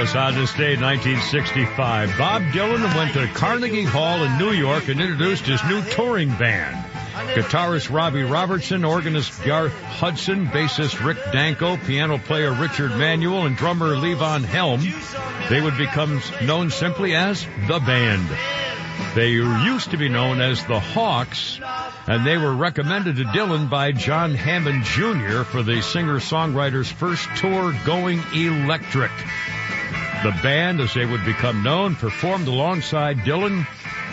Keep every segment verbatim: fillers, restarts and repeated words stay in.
was on this day, nineteen sixty-five. Bob Dylan went to Carnegie Hall in New York and introduced his new touring band. Guitarist Robbie Robertson, organist Garth Hudson, bassist Rick Danko, piano player Richard Manuel, and drummer Levon Helm. They would become known simply as The Band. They used to be known as the Hawks, and they were recommended to Dylan by John Hammond Junior for the singer-songwriter's first tour, Going Electric. The band, as they would become known, performed alongside Dylan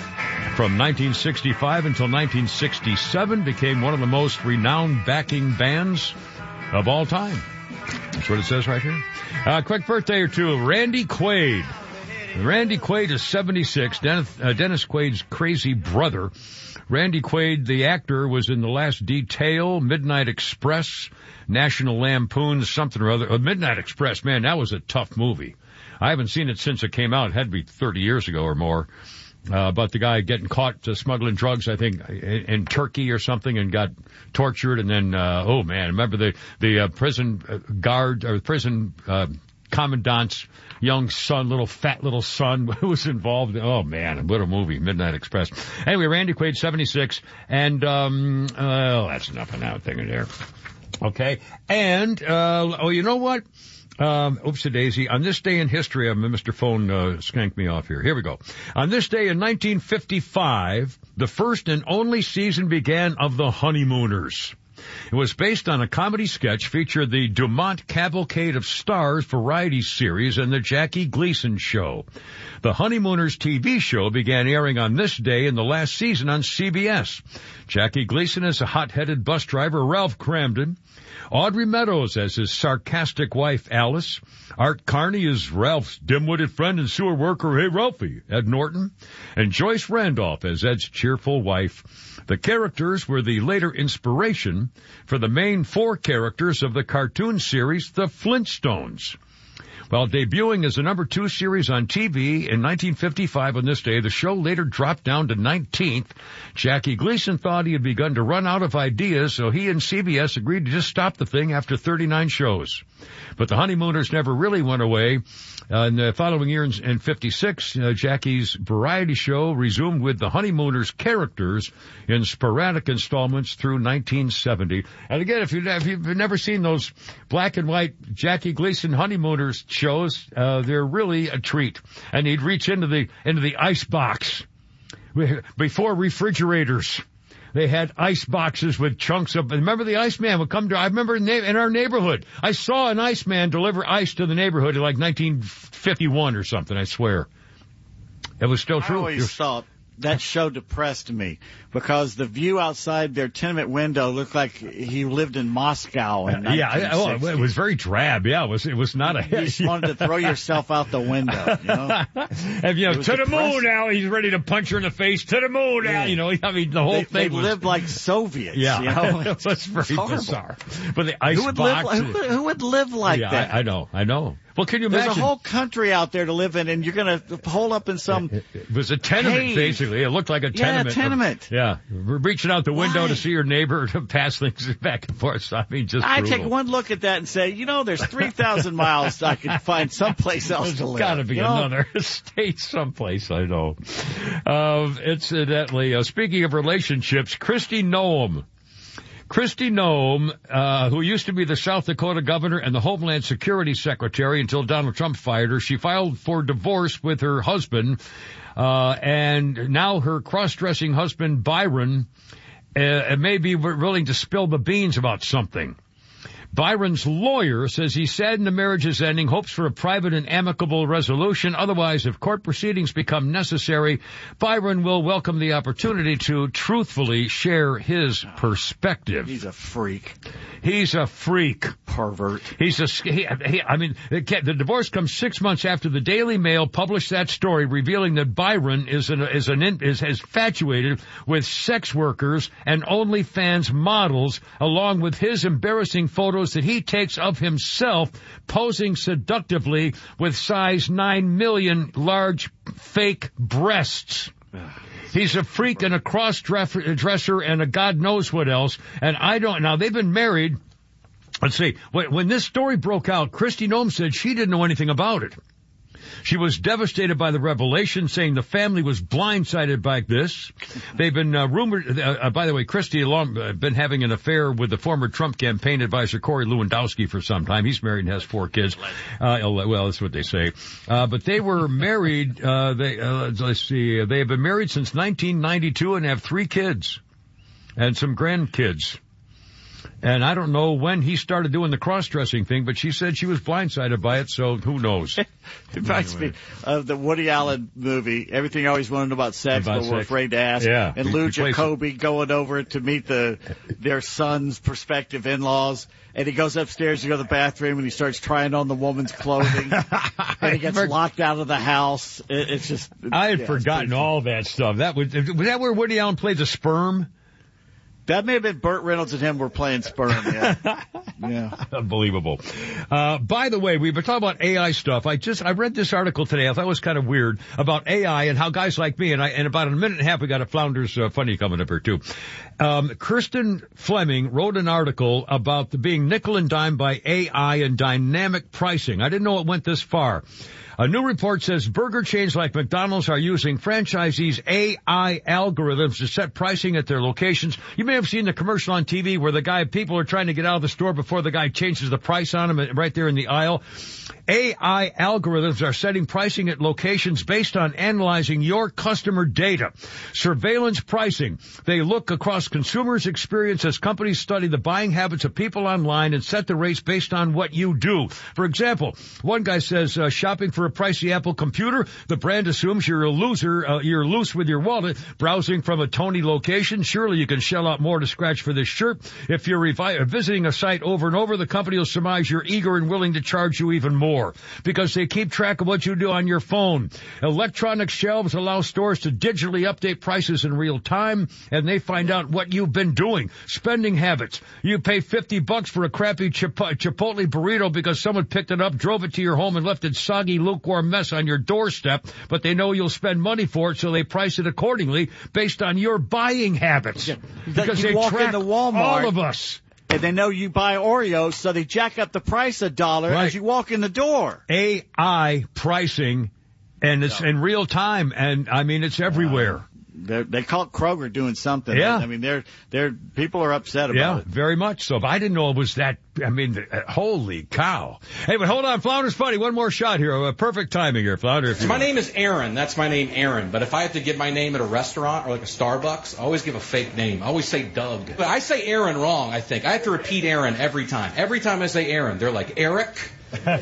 from nineteen sixty-five until nineteen sixty-seven, became one of the most renowned backing bands of all time. That's what it says right here. Uh, quick birthday or two of Randy Quaid. Randy Quaid is seventy-six, Dennis, uh, Dennis Quaid's crazy brother. Randy Quaid, the actor, was in The Last Detail, Midnight Express, National Lampoon's something or other. Uh, Midnight Express, man, that was a tough movie. I haven't seen it since it came out. It had to be thirty years ago or more. Uh, about the guy getting caught uh, smuggling drugs, I think, in, in Turkey or something, and got tortured. And then, uh, oh man, remember the, the, uh, prison uh, guard or prison, uh, commandant's young son, little fat little son who was involved. Oh man, what a movie, Midnight Express. Anyway, Randy Quaid, seventy-six, and, um, uh, oh, that's enough of that thing in there. Okay. And, uh, oh, you know what? Um, oopsie-daisy. On this day in history, I'm Mister Phone, uh, skanked me off here. Here we go. On this day in nineteen fifty-five, the first and only season began of The Honeymooners. It was based on a comedy sketch, featured the Dumont Cavalcade of Stars variety series and the Jackie Gleason Show. The Honeymooners T V show began airing on this day in the last season on C B S. Jackie Gleason as a hot-headed bus driver, Ralph Cramden. Audrey Meadows as his sarcastic wife, Alice. Art Carney as Ralph's dim-witted friend and sewer worker, hey, Ralphie, Ed Norton. And Joyce Randolph as Ed's cheerful wife. The characters were the later inspiration for the main four characters of the cartoon series, The Flintstones. While debuting as a number two series on T V in nineteen fifty-five on this day, the show later dropped down to nineteenth. Jackie Gleason thought he had begun to run out of ideas, so he and C B S agreed to just stop the thing after thirty-nine shows. But the Honeymooners never really went away. Uh, in the following year, in, in fifty-six, uh, Jackie's variety show resumed with the Honeymooners characters in sporadic installments through nineteen seventy. And again, if, you, if you've never seen those black and white Jackie Gleason Honeymooners shows, uh, they're really a treat. And he'd reach into the into the ice box before refrigerators. They had ice boxes with chunks of, remember the Iceman would come to, I remember in, in our neighborhood, I saw an Iceman deliver ice to the neighborhood in like nineteen fifty-one or something, I swear. It was still true. I always You're, thought that show depressed me because the view outside their tenement window looked like he lived in Moscow in yeah, I, well, it was very drab. Yeah, it was. It was not a. You just wanted to throw yourself out the window. You know, and, you know to depressing. The moon now. He's ready to punch her in the face. To the moon now. Yeah. You know, I mean, the whole they, thing. They was, lived like Soviets. Yeah, you know? it was very bizarre. But the ice who would box. Live, who, who would live like yeah, that? I, I know. I know. Well, can you There's imagine? a whole country out there to live in, and you're going to hole up in some. It, it was a tenement, cave. basically. It looked like a tenement. Yeah, a tenement. Yeah, reaching out the window Why? to see your neighbor to pass things back and forth. I mean, just I brutal. take one look at that and say, you know, there's three thousand miles I could find someplace else There's to live. There's got to be you know? another state someplace, I know. Uh, incidentally, uh, speaking of relationships, Kristi Noem. Kristi Noem, uh, who used to be the South Dakota governor and the Homeland Security Secretary until Donald Trump fired her, she filed for divorce with her husband, uh, and now her cross-dressing husband, Byron, uh, may be willing to spill the beans about something. Byron's lawyer says he's saddened the marriage is ending, hopes for a private and amicable resolution. Otherwise, if court proceedings become necessary, Byron will welcome the opportunity to truthfully share his perspective. He's a freak. He's a freak. Pervert. He's a, he, he, I mean, the, the divorce comes six months after the Daily Mail published that story revealing that Byron is an, is an, is infatuated with sex workers and OnlyFans models, along with his embarrassing photos that he takes of himself posing seductively with size nine million large fake breasts. He's a freak and a cross-dresser and a God knows what else. And I don't, now they've been married. Let's see, when, when this story broke out, Kristi Noem said she didn't know anything about it. She was devastated by the revelation, saying the family was blindsided by this. They've been uh, rumored, uh, uh, by the way, Christie long uh, been having an affair with the former Trump campaign advisor Corey Lewandowski for some time. He's married and has four kids. Uh, well, that's what they say. Uh, but they were married, uh, they, uh, let's see, they have been married since nineteen ninety-two and have three kids and some grandkids. And I don't know when he started doing the cross-dressing thing, but she said she was blindsided by it, so who knows? It reminds me of the Woody Allen movie, Everything I Always Wanted to Know About Sex, about but sex. We're Afraid to Ask. Yeah. And He, Lou he Jacoby going over to meet the their son's prospective in-laws. And he goes upstairs to go to the bathroom, and he starts trying on the woman's clothing. And he gets locked out of the house. It, it's just... It's, I had yeah, forgotten all that stuff. That was, was that where Woody Allen played the sperm? That may have been Burt Reynolds and him were playing sperm, yeah. Yeah. Unbelievable. Uh, by the way, we've been talking about A I stuff. I just, I read this article today. I thought it was kind of weird about A I and how guys like me, and I, in about a minute and a half, we got a Flounders uh, Funny coming up here too. Um, Kirsten Fleming wrote an article about the being nickel and dime by A I and dynamic pricing. I didn't know it went this far. A new report says burger chains like McDonald's are using franchisees' A I algorithms to set pricing at their locations. You may have seen the commercial on T V where the guy, people are trying to get out of the store before the guy changes the price on them right there in the aisle. A I algorithms are setting pricing at locations based on analyzing your customer data. Surveillance pricing. They look across consumers' experience as companies study the buying habits of people online and set the rates based on what you do. For example, one guy says, uh, shopping for a pricey Apple computer, the brand assumes you're a loser, uh, you're loose with your wallet. Browsing from a Tony location, surely you can shell out more to scratch for this shirt. If you're revi- visiting a site over and over, the company will surmise you're eager and willing to charge you even more, because they keep track of what you do on your phone. Electronic shelves allow stores to digitally update prices in real time, and they find out what you've been doing. Spending habits. You pay fifty bucks for a crappy Chip- Chipotle burrito because someone picked it up, drove it to your home, and left it soggy, lukewarm mess on your doorstep, but they know you'll spend money for it, so they price it accordingly based on your buying habits. Yeah. Because you they walk track into Walmart, all of us. And they know you buy Oreos, so they jack up the price a dollar Right. as you walk in the door. A I pricing, and it's in real time, and I mean, it's everywhere. They're, they caught Kroger doing something. Yeah. I mean, they're, they're, people are upset about Yeah, it. very much so. But I didn't know it was that, I mean, uh, holy cow. Hey, but hold on, Flounder's funny. One more shot here. Uh, perfect timing here, Flounder. If you My want. name is Aaron. That's my name, Aaron. But if I have to give my name at a restaurant or like a Starbucks, I always give a fake name. I always say Doug. But I say Aaron wrong, I think. I have to repeat Aaron every time. Every time I say Aaron, they're like, Eric?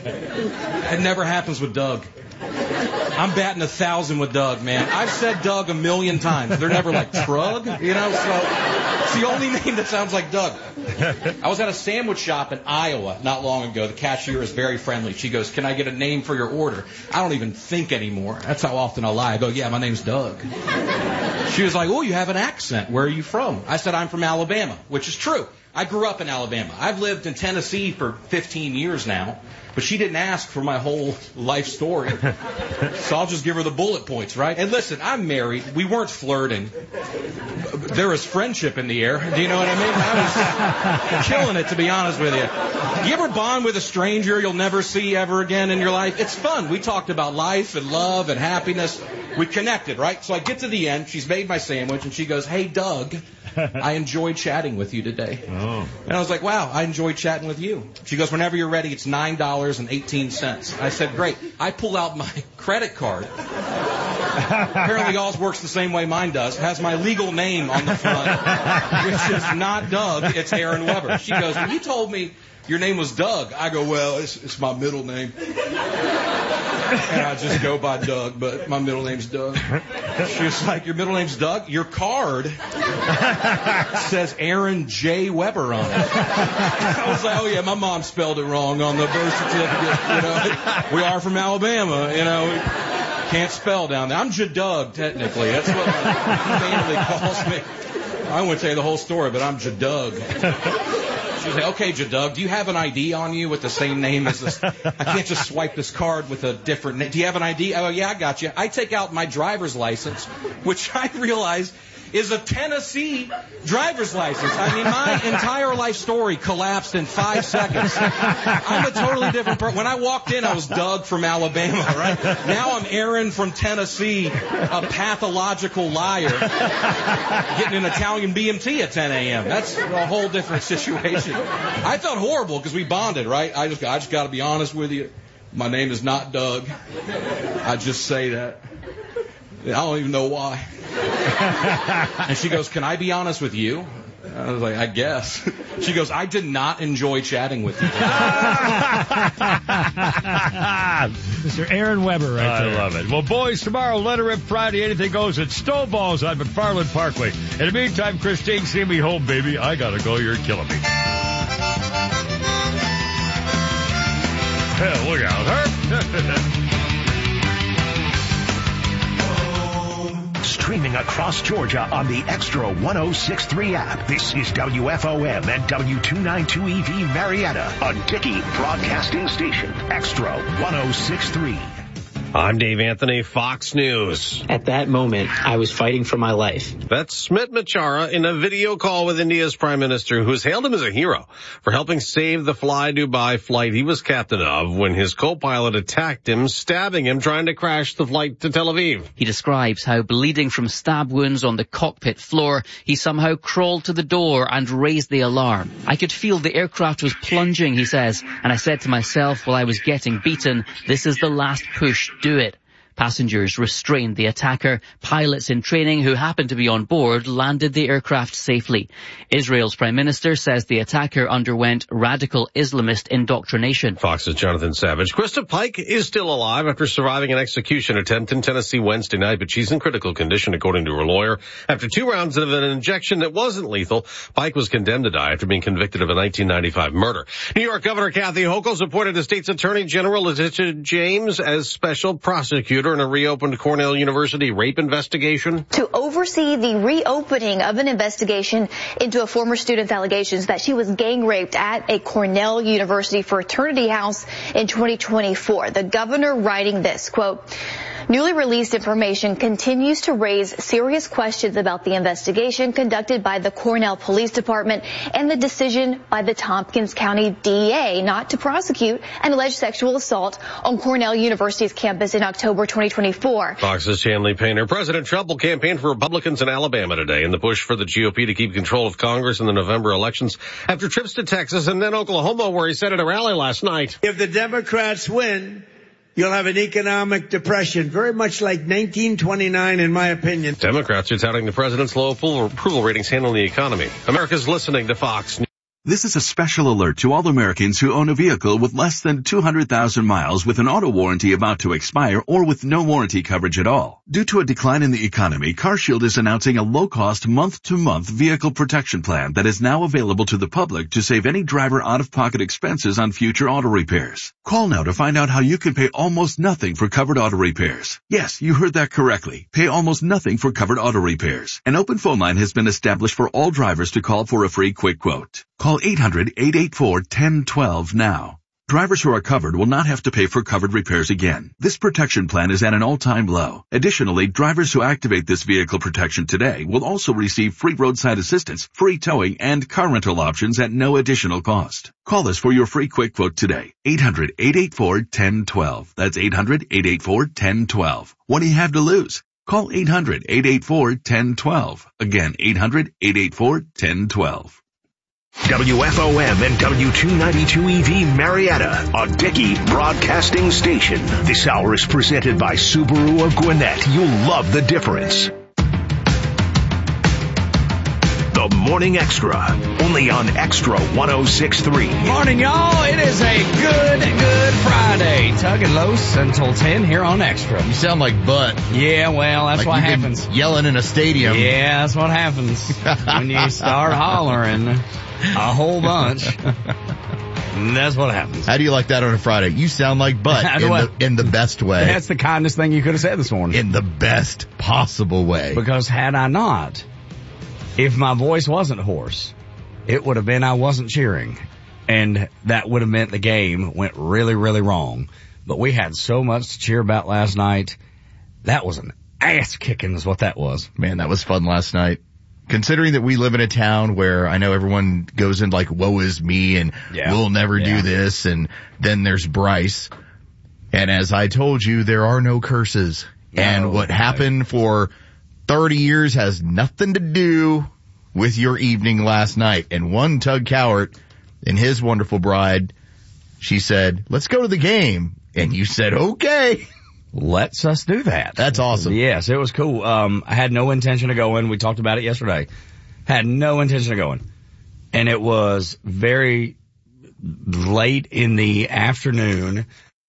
It never happens with Doug. I'm batting a thousand with Doug, man. I've said Doug a million times. They're never like Trug, you know, so it's the only name that sounds like Doug. I was at a sandwich shop in Iowa not long ago. The cashier is very friendly. She goes, can I get a name for your order? I don't even think anymore. That's how often I lie. I go, yeah, my name's Doug. She was like, oh, you have an accent. Where are you from? I said, I'm from Alabama, which is true. I grew up in Alabama. I've lived in Tennessee for fifteen years now, but she didn't ask for my whole life story. So I'll just give her the bullet points, right? And listen, I'm married. We weren't flirting. There was friendship in the air. Do you know what I mean? I was killing it, to be honest with you. You ever bond with a stranger you'll never see ever again in your life? It's fun. We talked about life and love and happiness. We connected, right? So I get to the end. She's made my sandwich, and she goes, hey, Doug, I enjoyed chatting with you today. Oh. And I was like, wow, I enjoyed chatting with you. She goes, whenever you're ready, it's nine dollars and eighteen cents. I said, great. I pull out my credit card. Apparently yours works the same way mine does. It has my legal name on the front, which is not Doug, it's Aaron Weber. She goes, when you told me your name was Doug, I go, well, it's, it's my middle name. And I just go by Doug, but my middle name's Doug. She was like, your middle name's Doug? Your card says Aaron J. Weber on it. I was like, oh, yeah, my mom spelled it wrong on the birth certificate. You know, we are from Alabama, you know. We can't spell down there. I'm J-Doug, technically. That's what my family calls me. I won't tell you the whole story, but I'm J-Doug. She was like, okay, J-Doug, do you have an I D on you with the same name as this? I can't just swipe this card with a different name. Do you have an I D? Oh, yeah, I got you. I take out my driver's license, which I realize is a Tennessee driver's license. I mean, my entire life story collapsed in five seconds. I'm a totally different person. When I walked in, I was Doug from Alabama, right? Now I'm Aaron from Tennessee, a pathological liar, getting an Italian B M T at ten a.m. That's a whole different situation. I felt horrible because we bonded, right? I just, I just got to be honest with you. My name is not Doug. I just say that. I don't even know why. And she goes, can I be honest with you? I was like, I guess. She goes, I did not enjoy chatting with you. Mister Aaron Weber right I there. love it. Well, boys, tomorrow, Let Her Rip Friday, anything goes at Snowballs on McFarland Parkway. In the meantime, Christine, see me home, baby. I gotta go. You're killing me. Hell, look out, Herb. Streaming across Georgia on the Extra one oh six point three app. This is W F O M and W two ninety-two E V Marietta, a Dickey Broadcasting Station. Extra one oh six point three. I'm Dave Anthony, Fox News. At that moment, I was fighting for my life. That's Smit Machara in a video call with India's Prime Minister, who's hailed him as a hero for helping save the Fly Dubai flight he was captain of when his co-pilot attacked him, stabbing him, trying to crash the flight to Tel Aviv. He describes how, bleeding from stab wounds on the cockpit floor, he somehow crawled to the door and raised the alarm. I could feel the aircraft was plunging, he says, and I said to myself while I was getting beaten, this is the last push. Do it. Passengers restrained the attacker. Pilots in training who happened to be on board landed the aircraft safely. Israel's Prime Minister says the attacker underwent radical Islamist indoctrination. Fox's Jonathan Savage. Krista Pike is still alive after surviving an execution attempt in Tennessee Wednesday night, but she's in critical condition, according to her lawyer. After two rounds of an injection that wasn't lethal, Pike was condemned to die after being convicted of a nineteen ninety-five murder. New York Governor Kathy Hochul's appointed the state's Attorney General Letitia James as special prosecutor in a reopened Cornell University rape investigation. To oversee the reopening of an investigation into a former student's allegations that she was gang raped at a Cornell University fraternity house in twenty twenty-four. The governor writing this, quote, newly released information continues to raise serious questions about the investigation conducted by the Cornell Police Department and the decision by the Tompkins County D A not to prosecute an alleged sexual assault on Cornell University's campus in October twenty twenty-four. Fox's Chanley Painter. President Trump will campaign for Republicans in Alabama today in the push for the G O P to keep control of Congress in the November elections after trips to Texas and then Oklahoma, where he said at a rally last night. If the Democrats win, you'll have an economic depression, very much like nineteen twenty-nine, in my opinion. Democrats are touting the president's low approval ratings handling the economy. America's listening to Fox News. This is a special alert to all Americans who own a vehicle with less than two hundred thousand miles with an auto warranty about to expire or with no warranty coverage at all. Due to a decline in the economy, CarShield is announcing a low-cost month-to-month vehicle protection plan that is now available to the public to save any driver out-of-pocket expenses on future auto repairs. Call now to find out how you can pay almost nothing for covered auto repairs. Yes, you heard that correctly. Pay almost nothing for covered auto repairs. An open phone line has been established for all drivers to call for a free quick quote. Call eight hundred, eight eight four, one zero one two now. Drivers who are covered will not have to pay for covered repairs again. This protection plan is at an all-time low. Additionally, drivers who activate this vehicle protection today will also receive free roadside assistance, free towing, and car rental options at no additional cost. Call us for your free quick quote today. eight hundred, eight eight four, one zero one two. That's eight hundred, eight eight four, one zero one two. What do you have to lose? Call eight hundred, eight eight four, one zero one two. Again, eight hundred, eight eight four, one zero one two. W F O M and W two ninety-two E V Marietta, a Dickey Broadcasting Station. This hour is presented by Subaru of Gwinnett. You'll love the difference. The Morning Extra, only on Extra one oh six point three. Morning, y'all. It is a good, good Friday. Tug and Los until ten here on Extra. You sound like Butt. Yeah, well, that's like what you've happens. Been yelling in a stadium. Yeah, that's what happens when you start hollering a whole bunch. That's what happens. How do you like that on a Friday? You sound like Butt in the, in the best way. That's the kindest thing you could have said this morning. In the best possible way. Because had I not, if my voice wasn't hoarse, it would have been I wasn't cheering. And that would have meant the game went really, really wrong. But we had so much to cheer about last night. That was an ass kicking is what that was. Man, that was fun last night. Considering that we live in a town where I know everyone goes in like, woe is me, and yeah. we'll never yeah. do this, and then there's Bryce. And as I told you, there are no curses. No, and what no. happened for thirty years has nothing to do with your evening last night. And one Tug Cowart and his wonderful bride, she said, let's go to the game. And you said, okay. Let's us do that. That's awesome. Yes, it was cool. Um, I had no intention of going. We talked about it yesterday. Had no intention of going. And it was very late in the afternoon,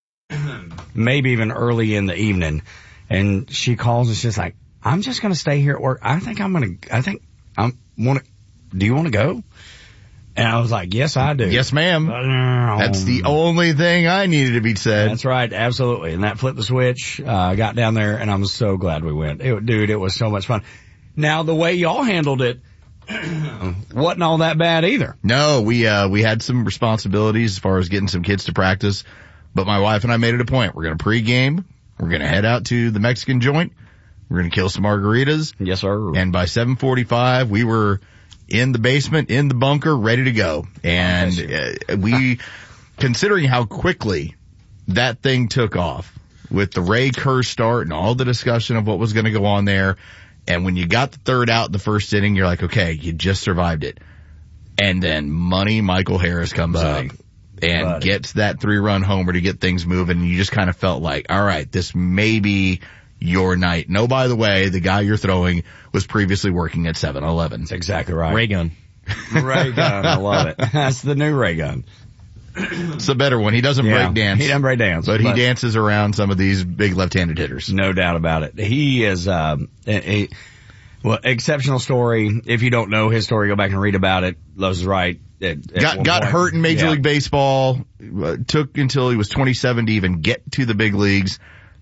maybe even early in the evening. And she calls and she's like, I'm just going to stay here at work. I think I'm going to, I think I'm want to, do you want to go? And I was like, yes, I do. Yes, ma'am. That's the only thing I needed to be said. That's right. Absolutely. And that flipped the switch. Uh, I got down there and I'm so glad we went. It, dude, it was so much fun. Now, the way y'all handled it wasn't all that bad either. No, we, uh, we had some responsibilities as far as getting some kids to practice, but my wife and I made it a point. We're going to pregame. We're going to head out to the Mexican joint. We're going to kill some margaritas. Yes, sir. And by seven forty-five, we were in the basement, in the bunker, ready to go. And uh, we, considering how quickly that thing took off with the Ray Kerr start and all the discussion of what was going to go on there, and when you got the third out in the first inning, you're like, okay, you just survived it. And then Money Michael Harris comes Buddy. up and Buddy. gets that three-run homer to get things moving, and you just kind of felt like, all right, this may be your night. No, by the way, the guy you're throwing was previously working at seven eleven. That's exactly right. Ray gun. Ray gun. I love it. That's the new Ray gun. It's a better one. He doesn't yeah, break dance. He doesn't break dance. But, but he dances around some of these big left-handed hitters. No doubt about it. He is, um, a, a well, exceptional story. If you don't know his story, go back and read about it. Loves is right. At, at got got point. hurt in Major yeah. League Baseball. Uh, took until he was twenty-seven to even get to the big leagues.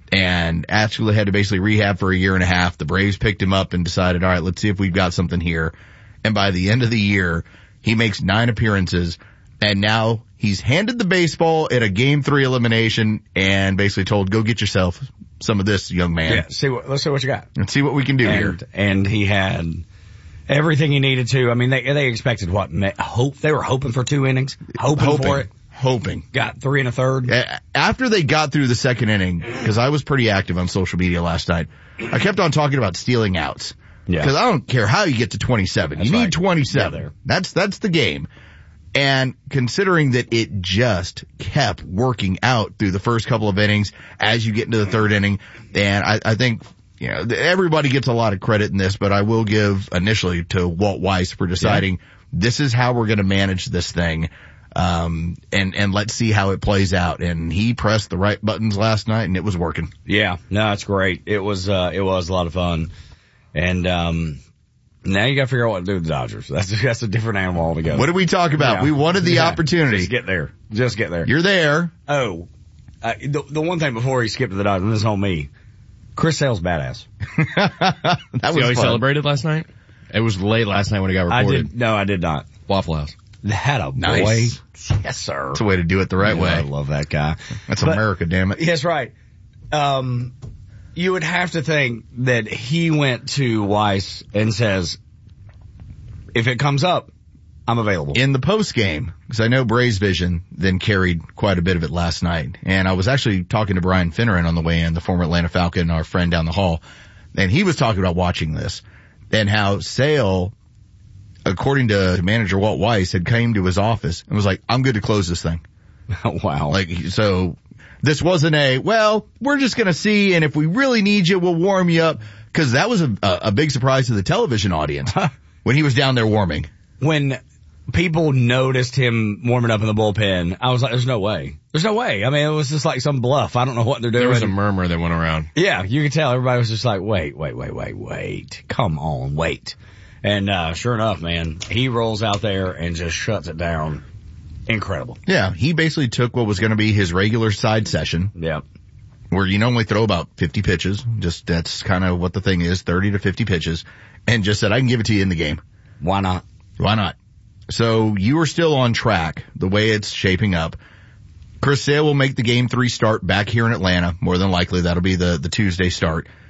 And actually had to basically rehab for a year and a half. The Braves picked him up and decided, all right, let's see if we've got something here. And by the end of the year, he makes nine appearances, and now he's handed the baseball at a game three elimination and basically told, go get yourself some of this, young man. Yeah, see what, let's see what you got. Let's see what we can do and, here. And he had everything he needed to. I mean, they they expected what? Hope they were hoping for two innings, hoping, hoping for it. Hoping. Got three and a third. After they got through the second inning, because I was pretty active on social media last night, I kept on talking about stealing outs. Yeah. Because I don't care how you get to twenty-seven. That's you need right. twenty-seven. Yeah, that's, that's the game. And considering that it just kept working out through the first couple of innings as you get into the third inning, and I, I think, you know, everybody gets a lot of credit in this, but I will give initially to Walt Weiss for deciding yeah. this is how we're going to manage this thing. Um, and, and let's see how it plays out. And he pressed the right buttons last night and it was working. Yeah, no, it's great. It was, uh, it was a lot of fun. And, um, now you gotta figure out what to do with the Dodgers. That's, that's a different animal altogether. What did we talk about? Yeah. We wanted the yeah. opportunity. Just get there. Just get there. You're there. Oh, uh, the, the one thing before he skipped to the Dodgers, and this is on me. Chris Sale's badass. that was how he celebrated last night? It was late last night when it got reported. I did, no, I did not. Waffle House. That a boy. Nice. Yes, sir. That's a way to do it the right yeah, way. I love that guy. That's but, America, damn it. Yes, right. Um, you would have to think that he went to Weiss and says, if it comes up, I'm available. In the post game, because I know Braves Vision then carried quite a bit of it last night. And I was actually talking to Brian Finneran on the way in, the former Atlanta Falcon, our friend down the hall. And he was talking about watching this and how Sale, according to manager Walt Weiss, had came to his office and was like, I'm good to close this thing. Wow. Like, so this wasn't a, well, we're just going to see, and if we really need you, we'll warm you up. Because that was a, a big surprise to the television audience when he was down there warming. When people noticed him warming up in the bullpen, I was like, there's no way. There's no way. I mean, it was just like some bluff. I don't know what they're doing. There was a murmur that went around. Yeah, you could tell everybody was just like, wait, wait, wait, wait, wait. Come on, wait. And, uh, sure enough, man, he rolls out there and just shuts it down. Incredible. Yeah, he basically took what was going to be his regular side session. Yeah. Where you normally throw about fifty pitches. Just, that's kind of what the thing is, thirty to fifty pitches. And just said, I can give it to you in the game. Why not? Why not? So you are still on track the way it's shaping up. Chris Sale will make the game three start back here in Atlanta. More than likely, that'll be the, the Tuesday start.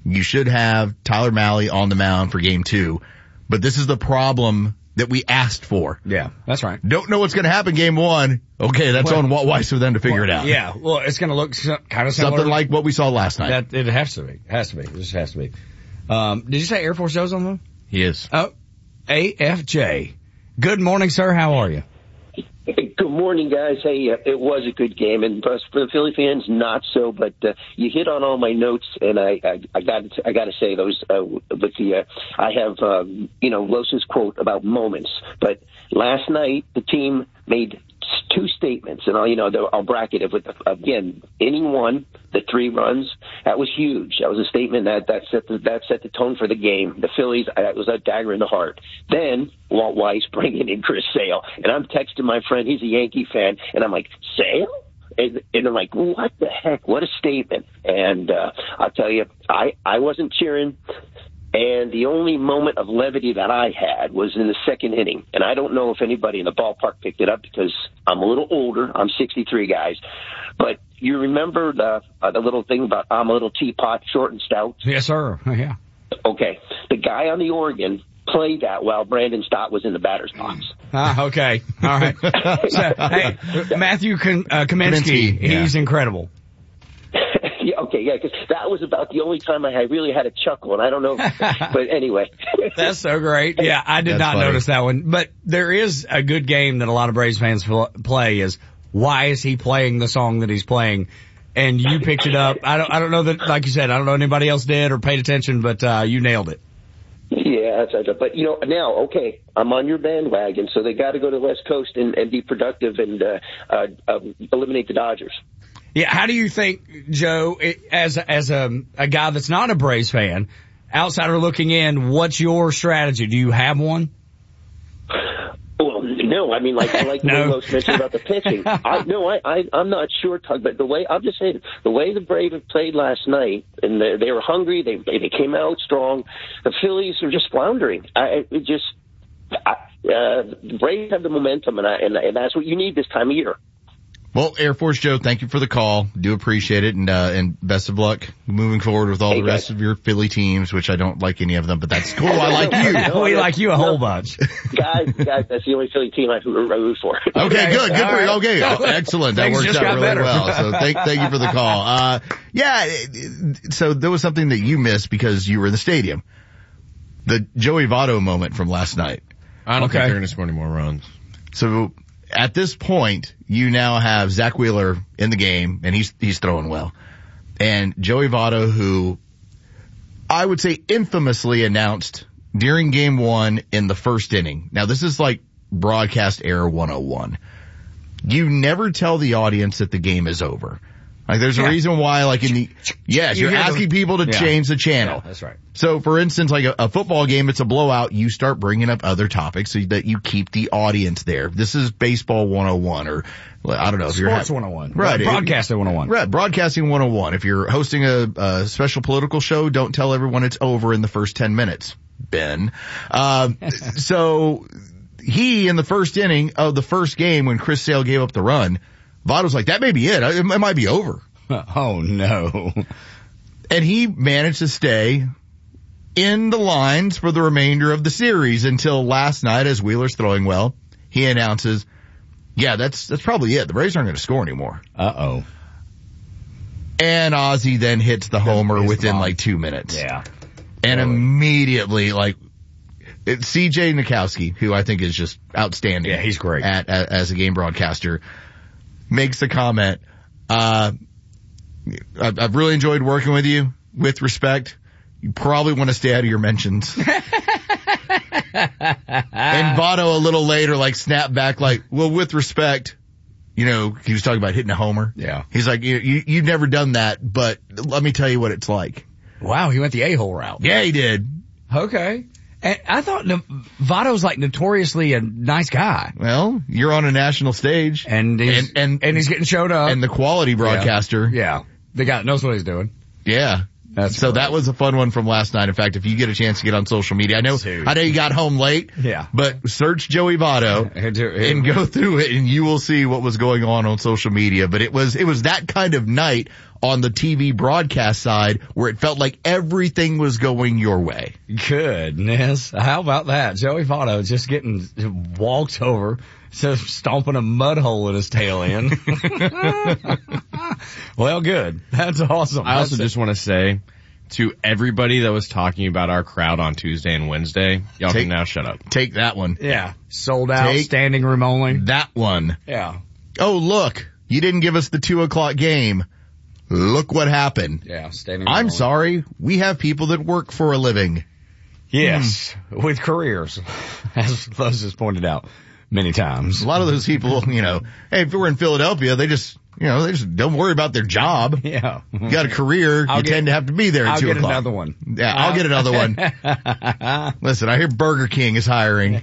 You should have Tyler Mahle on the mound for game two. But this is the problem that we asked for. Yeah, that's right. Don't know what's going to happen game one. Okay, that's well, on Walt Weiss for them to figure well, it out. Yeah, well, it's going to look so, kind of similar. Something like what we saw last night. That, it has to be. It has to be. It just has to be. Um, did you say Air Force Joe's on them? He is. Oh, A F J. Good morning, sir. How are you? Good morning, guys. Hey, uh, it was a good game, and for the Philly fans, not so. But uh, you hit on all my notes, and I, I, I got, I got to say those. Uh, with the, uh, I have, um, you know, Los's quote about moments. But last night, the team made two statements, and I'll, you know, I'll bracket it with again, inning one, the three runs. That was huge. That was a statement that that set the, that set the tone for the game. The Phillies, that was a dagger in the heart. Then Walt Weiss bringing in Chris Sale, and I'm texting my friend. He's a Yankee fan, and I'm like, Sale? And, and I'm like, what the heck? What a statement! And uh, I'll tell you, I I wasn't cheering. And the only moment of levity that I had was in the second inning. And I don't know if anybody in the ballpark picked it up because I'm a little older. I'm sixty-three, guys. But you remember the uh, the little thing about I'm a little teapot, short and stout? Yes, sir. Yeah. Okay. The guy on the organ played that while Brandon Stott was in the batter's box. Ah, okay. All right. So, hey, Matthew Kom- uh, Kaminsky, yeah. he's incredible. Yeah, okay, yeah, because that was about the only time I had really had a chuckle, and I don't know, but anyway. That's so great. Yeah, I did That's not funny. notice that one. But there is a good game that a lot of Braves fans pl- play is, why is he playing the song that he's playing? And you picked it up. I don't, I don't know that, like you said, I don't know anybody else did or paid attention, but, uh, you nailed it. Yeah, that's right. But, you know, now, okay, I'm on your bandwagon, so they got to go to the West Coast and, and be productive and uh, uh, uh, eliminate the Dodgers. Yeah, how do you think, Joe, it, as as a, a guy that's not a Braves fan, outsider looking in, what's your strategy? Do you have one? Well, no, I mean, like I like No. what Los mentioned about the pitching. I, no, I, I, I'm not sure, Tug, but the way I'm just saying, the way the Braves played last night, and they, they were hungry, they they came out strong. The Phillies are just floundering. I it just I, uh, the Braves have the momentum, and I, and, and that's what you need this time of year. Well, Air Force Joe, thank you for the call. Do appreciate it, and uh, and best of luck moving forward with all Hey, the rest guys. of your Philly teams, which I don't like any of them, but that's cool. I like you. No, we no, like you a no. whole bunch. Guys, guys, that's the only Philly team I root for. Okay, good, good All for you. right. Okay, oh, excellent. That Things works just out got really better. well. So thank, thank you for the call. Uh, yeah, it- it- so there was something that you missed because you were in the stadium. The Joey Votto moment from last night. I don't Okay. think they're going to score any more runs. So at this point, you now have Zach Wheeler in the game, and he's he's throwing well. And Joey Votto, who I would say infamously announced during game one in the first inning. Now, this is like broadcast error one oh one. You never tell the audience that the game is over. Like, there's a Yeah. reason why, like in the, yes, You you're hear the- asking people to Yeah. change the channel. Yeah, that's right. So, for instance, like a, a football game, it's a blowout. You start bringing up other topics so that you keep the audience there. This is baseball one oh one, or I don't know if you're Sports ha- one oh one. right? Broadcasting one oh one. Right, broadcasting one oh one. If you're hosting a, a special political show, don't tell everyone it's over in the first ten minutes, Ben. Um, so he in the first inning of the first game when Chris Sale gave up the run, Votto's like, that may be it. It, it might be over. Oh no. And he managed to stay in the lines for the remainder of the series until last night as Wheeler's throwing well. He announces, yeah, that's, that's probably it. The Braves aren't going to score anymore. Uh-oh. And Ozzie then hits the homer Hits the within bomb. like two minutes. Yeah. And Really. immediately, like, it, C J Nikowski, who I think is just outstanding. Yeah, he's great. At, at, as a game broadcaster, makes the comment, uh, I've, I've really enjoyed working with you. With respect, you probably want to stay out of your mentions. And Votto a little later, like, snapped back like, well, with respect, you know, he was talking about hitting a homer. Yeah. He's like, you, you, you've never done that, but let me tell you what it's like. Wow, he went the a-hole route. Yeah, he did. Okay. And I thought no, Votto's like notoriously a nice guy. Well, you're on a national stage. And he's, And- and- and he's getting showed up. And the quality broadcaster. Yeah. The guy knows what he's doing. Yeah. That's so great. that was a fun one from last night. In fact, if you get a chance to get on social media, I know, Dude. I know you got home late. Yeah. But search Joey Votto and go through it and you will see what was going on on social media. But it was, it was that kind of night on the T V broadcast side where it felt like everything was going your way. Goodness. How about that? Joey Votto just getting walked over, so stomping a mud hole in his tail end. Well, good. That's awesome. I That's also it. just want to say to everybody that was talking about our crowd on Tuesday and Wednesday, y'all Take- can now shut up. Take that one. Yeah. Sold out, Take standing room only. That one. Yeah. Oh, look, you didn't give us the two o'clock game. Look what happened. Yeah, standing room I'm only. sorry. We have people that work for a living. Yes, with careers, as Lowe's has pointed out many times. A lot of those people, you know, hey, if we're in Philadelphia, they just, you know, they just don't worry about their job. Yeah. You got a career, I'll you get- tend to have to be there at I'll two get o'clock. another one. Yeah, I'll get another one. Listen, I hear Burger King is hiring.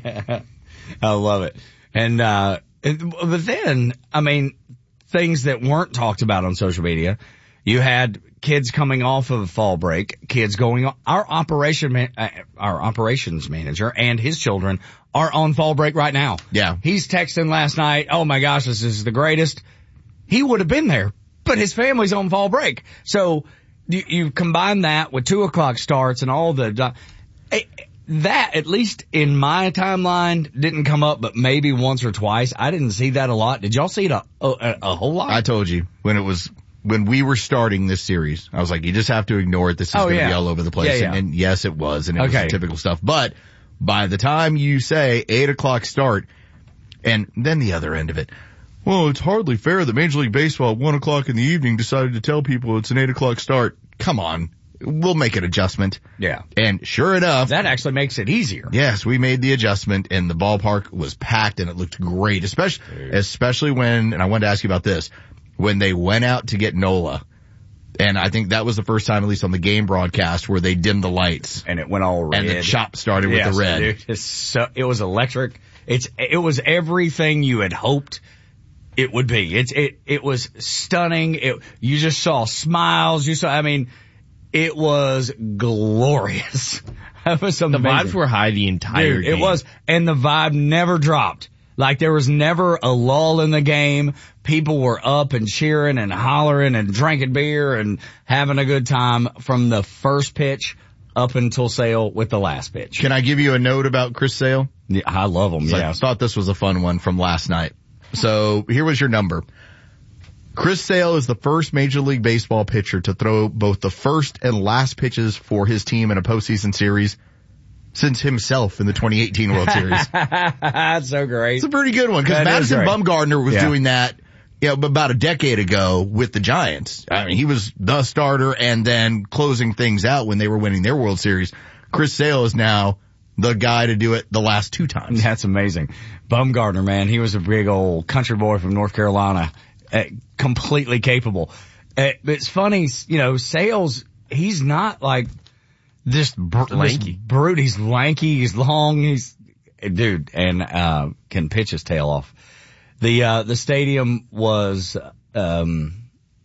I love it. And, uh, it- but then, I mean, things that weren't talked about on social media, you had kids coming off of fall break, kids going on, our operation, man, uh, our operations manager and his children are on fall break right now. Yeah. He's texting last night, oh my gosh, this is the greatest. He would have been there, but his family's on fall break. So you, you combine that with two o'clock starts and all the, uh, that, at least in my timeline, didn't come up, but maybe once or twice. I didn't see that a lot. Did y'all see it a, a, a whole lot? I told you when it was, when we were starting this series, I was like, you just have to ignore it. This is Oh, going to yeah. be all over the place. Yeah, yeah. And, and yes, it was. And it was Okay. the typical stuff. But by the time you say eight o'clock start, and then the other end of it, well, it's hardly fair that Major League Baseball at one o'clock in the evening decided to tell people it's an eight o'clock start. Come on. We'll make an adjustment. Yeah. And sure enough, That actually makes it easier. yes, we made the adjustment and the ballpark was packed and it looked great, especially, especially when, and I wanted to ask you about this, when they went out to get Nola. And I think that was the first time, at least on the game broadcast, where they dimmed the lights. And it went all red. And the chop started with Yes, the red. dude, it's so, it was electric. It's, it was everything you had hoped it would be. It's, it, it was stunning. It, you just saw smiles. You saw, I mean, it was glorious. That was The amazing. vibes were high the entire Dude, game. it was, and the vibe never dropped. Like there was never a lull in the game. People were up and cheering and hollering and drinking beer and having a good time from the first pitch up until Sale with the last pitch. Can I give you a note about Chris Sale? Yeah, I love him. So Yeah. I thought this was a fun one from last night. So here was your number. Chris Sale is the first Major League Baseball pitcher to throw both the first and last pitches for his team in a postseason series since himself in the twenty eighteen World Series. That's so great. It's a pretty good one because That is Madison great. Bumgarner was Yeah. doing that, you know, about a decade ago with the Giants. I mean, he was the starter and then closing things out when they were winning their World Series. Chris Sale is now the guy to do it the last two times. That's amazing. Bumgarner, man, he was a big old country boy from North Carolina, uh, completely capable. Uh, but it's funny, you know, Sales, he's not like this, br- Lanky. this brute. He's lanky, he's long, he's, dude, and, uh, can pitch his tail off. The, uh, the stadium was, um,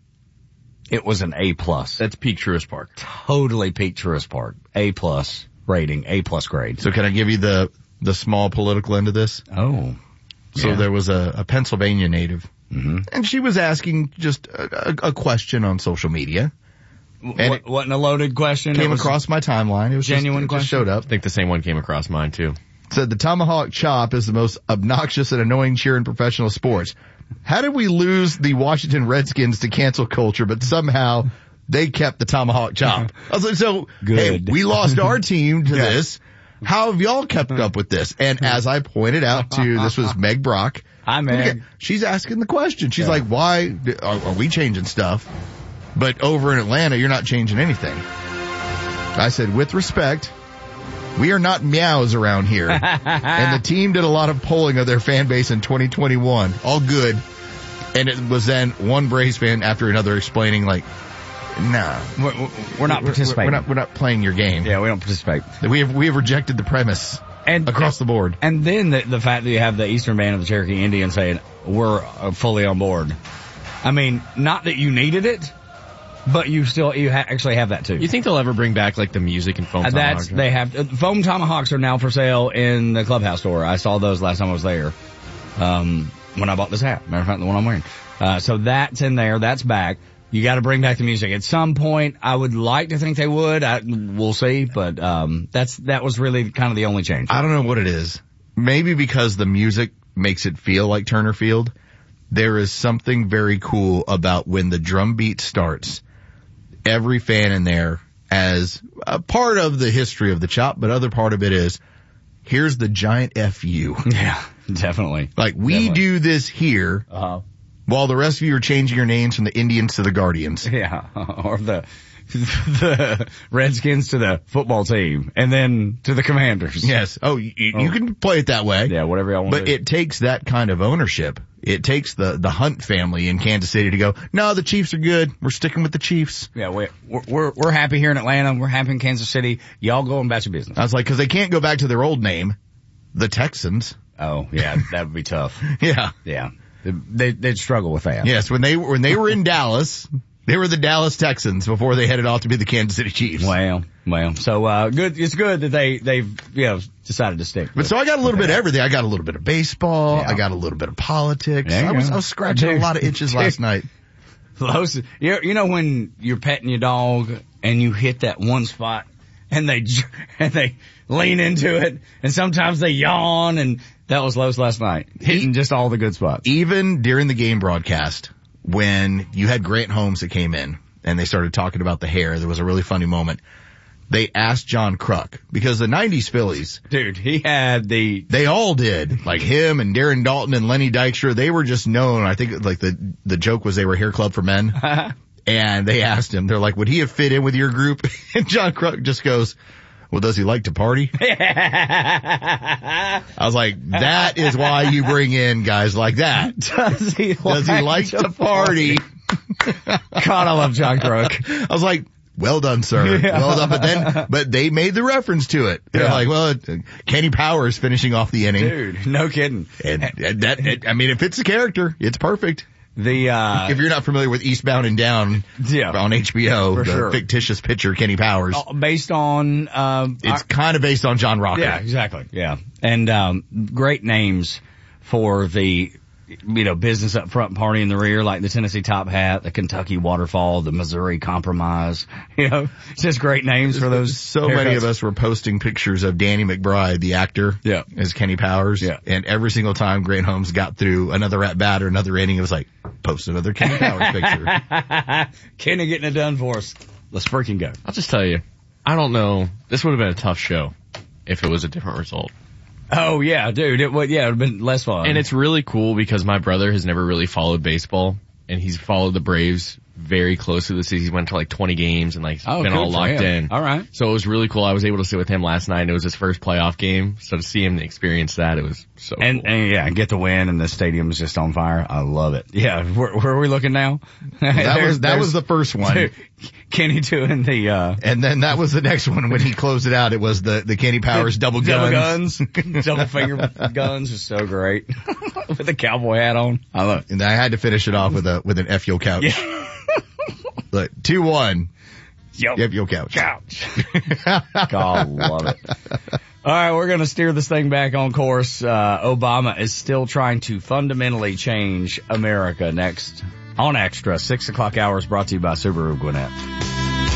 it was an A plus. That's peak Truist Park. Totally peak Truist Park. A plus rating, A plus grade. So can I give you the, the small political end of this? Oh. So Yeah. there was a, a Pennsylvania native, Mm-hmm. and she was asking just a, a, a question on social media. And What, wasn't a loaded question? it It came was across my timeline. It was genuine just, it just question? showed up. I think the same one came across mine too. Said the tomahawk chop is the most obnoxious and annoying cheer in professional sports. How did we lose the Washington Redskins to cancel culture, but somehow they kept the tomahawk chop? I was like, so, hey, Good. we lost our team to Yeah. this. How have y'all kept up with this? And as I pointed out to, this was Meg Brock. Hi, Meg. She's asking the question. She's Yeah. like, why are, are we changing stuff? But over in Atlanta, you're not changing anything. I said, with respect, we are not meows around here. And the team did a lot of polling of their fan base in twenty twenty-one. All good. And it was then one Braves fan after another explaining like, nah. We're, we're not participating. We're not, we're not playing your game. Yeah, we don't participate. We have, we have rejected the premise And across the board. And then the, the fact that you have the Eastern Band of the Cherokee Indians saying, we're uh, fully on board. I mean, not that you needed it, but you still, you ha- actually have that too. You think they'll ever bring back like the music and foam Uh, tomahawk? That's, they have, uh, foam tomahawks are now for sale in the clubhouse store. I saw those last time I was there. Um, when I bought this hat. Matter of fact, the one I'm wearing. Uh, so that's in there. That's back. You got to bring back the music. At some point, I would like to think they would. I, we'll see, but um, that's that was really kind of the only change. I don't know what it is. Maybe because the music makes it feel like Turner Field. There is something very cool about when the drum beat starts. Every fan in there, as a part of the history of the Chop, but other part of it is, here's the giant F U. Yeah, definitely. Like, we definitely. do this here. Uh-huh. While the rest of you are changing your names from the Indians to the Guardians. Yeah, or the the Redskins to the football team, and then to the Commanders. Yes. Oh, you, oh. you can play it that way. Yeah, whatever y'all want But to do. it takes that kind of ownership. It takes the, the Hunt family in Kansas City to go, no, the Chiefs are good. We're sticking with the Chiefs. Yeah, we're, we're, we're happy here in Atlanta. We're happy in Kansas City. Y'all go about your business. I was like, cause they can't go back to their old name, the Texans. Oh, yeah, that would be tough. Yeah. Yeah. They, they'd struggle with that. Yes, when they when they were in Dallas, they were the Dallas Texans before they headed off to be the Kansas City Chiefs. Well, well, so uh good. It's good that they they've you know decided to stick. But so I got a little bit of everything. I got a little bit of baseball. Yeah. I got a little bit of politics. I was go. I was scratching Dude, a lot of itches dude. last night. Those, you you know when you're petting your dog and you hit that one spot and they and they lean into it and sometimes they yawn, and that was Los last night, hitting just all the good spots. Even during the game broadcast, when you had Grant Holmes that came in and they started talking about the hair, there was a really funny moment. They asked John Kruk, because the nineties Phillies, dude, he had the, they all did, like him and Darren Dalton and Lenny Dykstra. They were just known. I think like the, the joke was they were Hair Club for Men. And they asked him, they're like, would he have fit in with your group? And John Kruk just goes, well, does he like to party? I was like, that is why you bring in guys like that. Does he does like, he like to to party? God, I love John Kruk. I was like, well done, sir. Yeah. Well done. But then, but they made the reference to it. They're Yeah. like, well, Kenny Powers finishing off the inning. Dude, no kidding. And, and that, it, I mean, it fits the character. It's perfect. The, uh, if you're not familiar with Eastbound and Down yeah, on H B O, for the sure. fictitious pitcher Kenny Powers. Oh, based on, um, it's kind of based on John Rocker. Yeah, exactly. Yeah. And, um, great names for the, you know, business up front, party in the rear, like the Tennessee Top Hat, the Kentucky Waterfall, the Missouri Compromise. You know, it's just great names for those. So haircuts. many of us were posting pictures of Danny McBride, the actor, yeah, as Kenny Powers. Yeah. And every single time Grant Holmes got through another at bat or another inning, it was like, post another Kenny Powers picture. Kenny getting it done for us. Let's freaking go. I'll just tell you, I don't know. This would have been a tough show if it was a different result. Oh yeah, dude. It would, yeah, it would have been less fun. And it's really cool because my brother has never really followed baseball, and he's followed the Braves very closely this season. He went to like twenty games and like oh, been all locked him. in. All right. So it was really cool. I was able to sit with him last night, and it was his first playoff game. So to see him experience that, it was so and, cool. And yeah, get the win, and the stadium is just on fire. I love it. Yeah, where, where are we looking now? That was that was the first one. Dude, Kenny doing the, uh, and then that was the next one when he closed it out. It was the, the Kenny Powers double guns. Double guns. Double finger guns is so great. With the cowboy hat on. I love it. And I had to finish it off with a, with an F yo couch. Yeah. Look, two one. Yo. F yo couch. Couch. God, love it. All right, we're going to steer this thing back on course. Uh, Obama is still trying to fundamentally change America next on Extra. Six o'clock hours brought to you by Subaru Gwinnett.